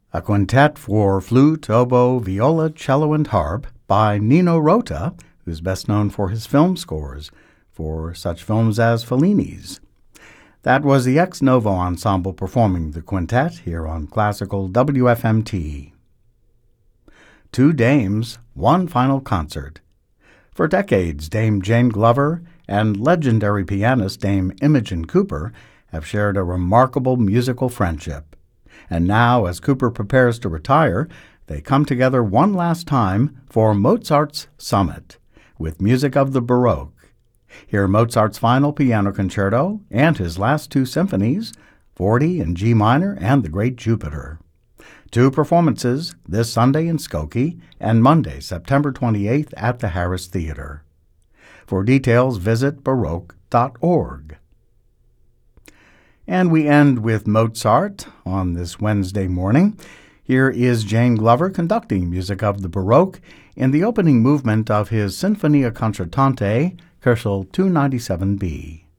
a quintet for flute, oboe, viola, cello, and harp by Nino Rota, who's best known for his film scores for such films as Fellini's. That was the Ex Novo Ensemble performing the quintet here on Classical WFMT. Two Dames, One Final Concert. For decades, Dame Jane Glover and legendary pianist Dame Imogen Cooper have shared a remarkable musical friendship. And now, as Cooper prepares to retire, they come together one last time for Mozart's Summit, with music of the Baroque. Hear Mozart's final piano concerto and his last two symphonies, 40 in G minor and the Great Jupiter. Two performances this Sunday in Skokie and Monday, September 28th at the Harris Theater. For details, visit baroque.org. And we end with Mozart on this Wednesday morning. Here is Jane Glover conducting music of the Baroque in the opening movement of his Sinfonia Concertante, Köchel 297b.